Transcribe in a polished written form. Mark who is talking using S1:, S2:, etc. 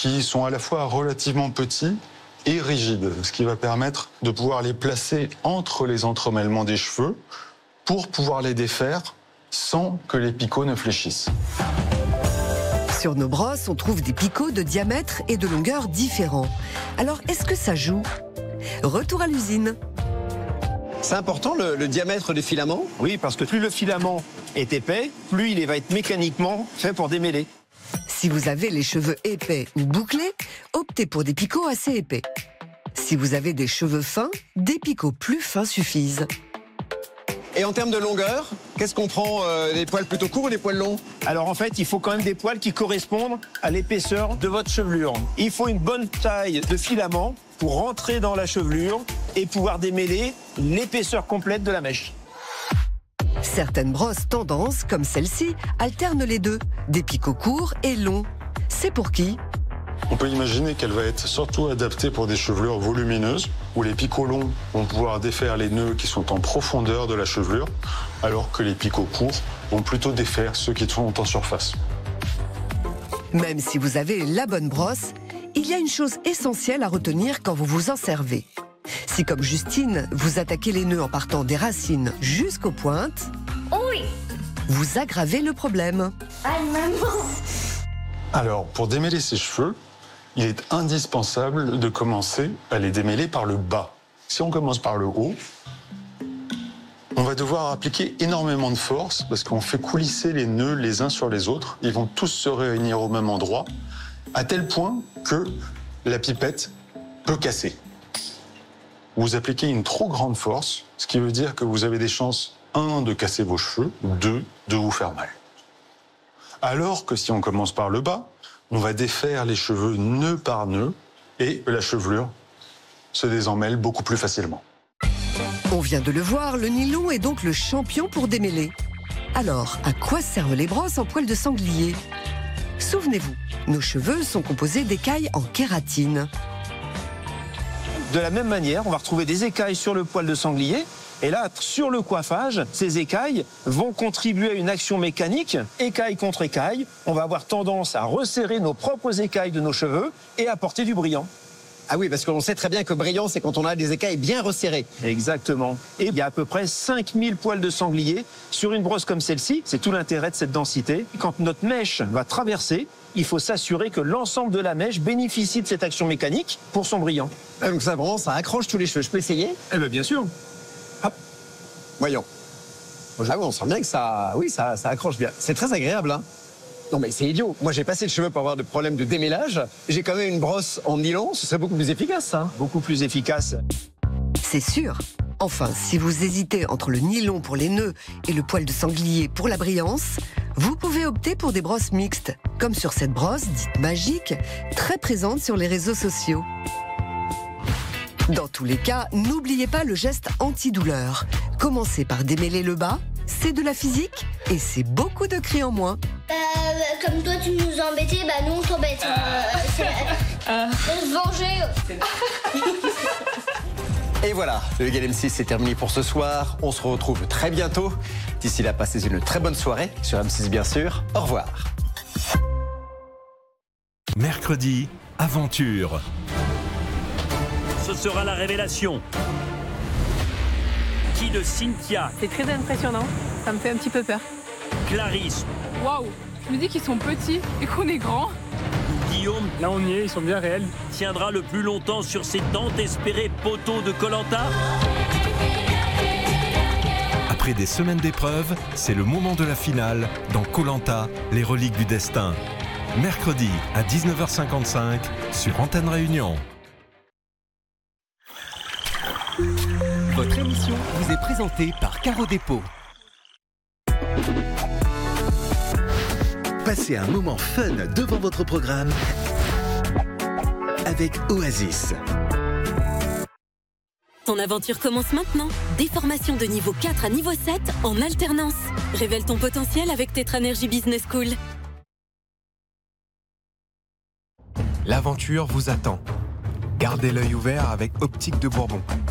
S1: qui sont à la fois relativement petits et rigides, ce qui va permettre de pouvoir les placer entre les entremêlements des cheveux pour pouvoir les défaire sans que les picots ne fléchissent.
S2: Sur nos brosses, on trouve des picots de diamètre et de longueur différents. Alors, est-ce que ça joue ? Retour à l'usine.
S3: C'est important le diamètre des filaments ?
S4: Oui, parce que plus le filament est épais, plus il va être mécaniquement fait pour démêler.
S2: Si vous avez les cheveux épais ou bouclés, optez pour des picots assez épais. Si vous avez des cheveux fins, des picots plus fins suffisent.
S3: Et en termes de longueur, qu'est-ce qu'on prend, les poils plutôt courts ou les poils longs ?
S4: Alors en fait, il faut quand même des poils qui correspondent à l'épaisseur de votre chevelure. Il faut une bonne taille de filament pour rentrer dans la chevelure et pouvoir démêler l'épaisseur complète de la mèche.
S2: Certaines brosses tendance, comme celle-ci, alternent les deux, des picots courts et longs. C'est pour qui ?
S1: On peut imaginer qu'elle va être surtout adaptée pour des chevelures volumineuses, où les picots longs vont pouvoir défaire les nœuds qui sont en profondeur de la chevelure, alors que les picots courts vont plutôt défaire ceux qui sont en surface.
S2: Même si vous avez la bonne brosse, il y a une chose essentielle à retenir quand vous vous en servez. Si, comme Justine, vous attaquez les nœuds en partant des racines jusqu'aux pointes,
S5: oui,
S2: vous aggravez le problème.
S5: ah maman.
S1: Alors, pour démêler ses cheveux, il est indispensable de commencer à les démêler par le bas. Si on commence par le haut, on va devoir appliquer énormément de force parce qu'on fait coulisser les nœuds les uns sur les autres. Ils vont tous se réunir au même endroit, à tel point que la pipette peut casser. Vous appliquez une trop grande force, ce qui veut dire que vous avez des chances, 1, de casser vos cheveux, 2, de vous faire mal. Alors que si on commence par le bas, on va défaire les cheveux nœud par nœud et la chevelure se désenmêle beaucoup plus facilement.
S2: On vient de le voir, le nylon est donc le champion pour démêler. Alors, à quoi servent les brosses en poil de sanglier ? Souvenez-vous, nos cheveux sont composés d'écailles en kératine.
S4: De la même manière, on va retrouver des écailles sur le poil de sanglier. Et là, sur le coiffage, ces écailles vont contribuer à une action mécanique, écaille contre écaille. On va avoir tendance à resserrer nos propres écailles de nos cheveux et apporter du brillant.
S3: Ah oui, parce qu'on sait très bien que brillant, c'est quand on a des écailles bien resserrées.
S4: Exactement. Et il y a à peu près 5000 poils de sanglier sur une brosse comme celle-ci. C'est tout l'intérêt de cette densité. Quand notre mèche va traverser, il faut s'assurer que l'ensemble de la mèche bénéficie de cette action mécanique pour son brillant.
S3: Ah, donc ça, vraiment, ça accroche tous les cheveux. Je peux essayer ?
S4: Eh bien, bien sûr.
S3: Hop. Voyons. Ah oui, on sent bien que ça accroche bien. C'est très agréable, hein. Non mais c'est idiot. Moi j'ai passé le cheveu pour avoir des problèmes de démêlage. J'ai quand même une brosse en nylon, ce serait beaucoup plus efficace, ça.
S4: Beaucoup plus efficace.
S2: C'est sûr. Enfin, si vous hésitez entre le nylon pour les nœuds et le poil de sanglier pour la brillance, vous pouvez opter pour des brosses mixtes, comme sur cette brosse dite magique, très présente sur les réseaux sociaux. Dans tous les cas, n'oubliez pas le geste antidouleur. Commencez par démêler le bas, c'est de la physique et c'est beaucoup de cris en moins.
S5: Comme toi tu nous embêtais, bah nous on t'embête. On se venger.
S3: Et voilà, le Égal M6 c'est terminé pour ce soir. On se retrouve très bientôt. D'ici là, passez une très bonne soirée sur M6 bien sûr. Au revoir.
S6: Mercredi, aventure.
S7: Ce sera la révélation. Qui de Cynthia,
S8: C'est très impressionnant, ça me fait un petit peu peur.
S7: Clarisse
S8: Waouh, je me dis qu'ils sont petits et qu'on est grands.
S7: ou Guillaume
S9: Là on y est, ils sont bien réels.
S7: tiendra le plus longtemps sur ses tant espérés poteaux de Koh-Lanta?
S6: Après des semaines d'épreuves, c'est le moment de la finale dans Koh-Lanta, les reliques du destin. Mercredi à 19h55 sur Antenne Réunion.
S10: Votre émission vous est présentée par Caro Dépôt. Passez un moment fun devant votre programme avec Oasis.
S11: Ton aventure commence maintenant. Des formations de niveau 4 à niveau 7 en alternance. Révèle ton potentiel avec Tetranergy Business School.
S12: L'aventure vous attend. Gardez l'œil ouvert avec Optique de Bourbon.